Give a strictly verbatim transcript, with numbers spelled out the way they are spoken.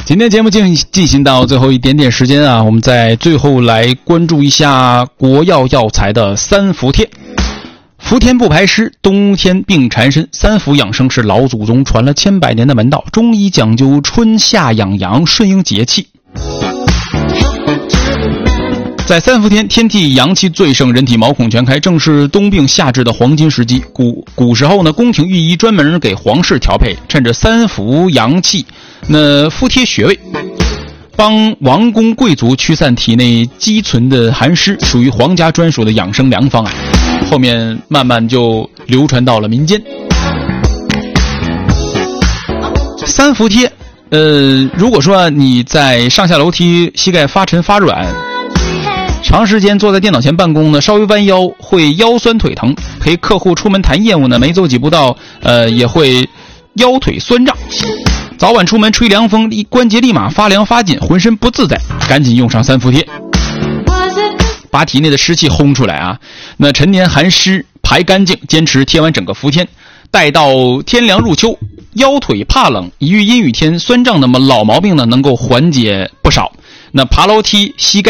今天节目进进行到最后一点点时间啊，我们在最后来关注一下国药药材的三伏贴。伏天不排湿，冬天病缠身，三伏养生是老祖宗传了千百年的门道，中医讲究春夏养阳，顺应节气。在三伏天，天气阳气最盛，人体毛孔全开，正是冬病夏治的黄金时机。古古时候呢，宫廷御医专门给皇室调配，趁着三伏阳气，那敷贴穴位，帮王公贵族驱散体内积存的寒湿，属于皇家专属的养生良方啊。后面慢慢就流传到了民间。三伏贴，呃，如果说你在上下楼梯膝盖发沉发软，长时间坐在电脑前办公呢，稍微弯腰会腰酸腿疼，陪客户出门谈业务呢，没走几步道，呃，也会腰腿酸胀。早晚出门吹凉风，一关节立马发凉发紧，浑身不自在，赶紧用上三伏贴，把体内的湿气轰出来啊！那陈年寒湿排干净，坚持贴完整个伏天，待到天凉入秋，腰腿怕冷，一遇阴雨天酸胀，那么老毛病呢能够缓解不少。那爬楼梯膝盖